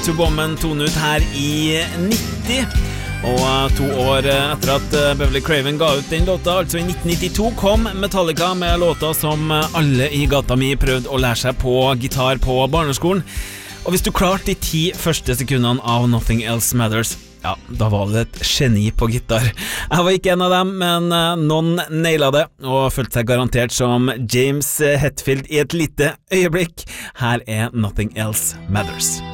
to Woman tonet ut her i 90. Og 2 år etter at Beverly Craven ga ut den låta, altså i 1992, kom Metallica med låta som alle i gata mi prøvde å lære seg på gitar på barneskolen. Og hvis du klarte de 10 første sekundene av Nothing Else Matters, ja, da var det et geni på gitar. Jeg var ikke en av dem, men noen nailet det, og følte seg garantert som James Hetfield i et lite øyeblikk. Her er Nothing Else Matters.